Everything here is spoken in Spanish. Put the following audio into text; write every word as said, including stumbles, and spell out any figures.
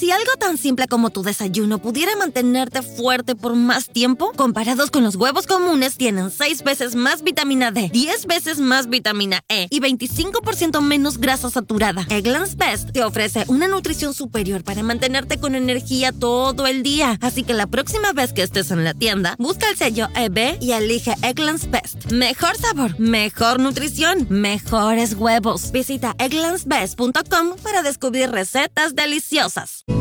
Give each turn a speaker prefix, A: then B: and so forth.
A: Si algo tan simple como tu desayuno pudiera mantenerte fuerte por más tiempo, comparados con los huevos comunes, tienen seis veces más vitamina D, diez veces más vitamina E y veinticinco por ciento menos grasa saturada. Eggland's Best te ofrece una nutrición superior para mantenerte con energía todo el día. Así que la próxima vez que estés en la tienda, busca el sello E B y elige Eggland's Best. Mejor sabor, mejor nutrición, mejores huevos. Visita egglands best punto com para descubrir recetas deliciosas.